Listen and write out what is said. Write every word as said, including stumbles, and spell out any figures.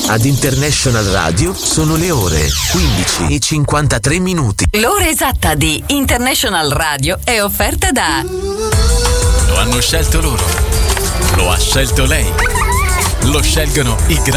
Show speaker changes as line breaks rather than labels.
Ad International Radio sono le ore quindici e cinquantatré minuti.
L'ora esatta di International Radio è offerta da...
Lo hanno scelto loro. Lo ha scelto lei. Lo scelgono i grandi.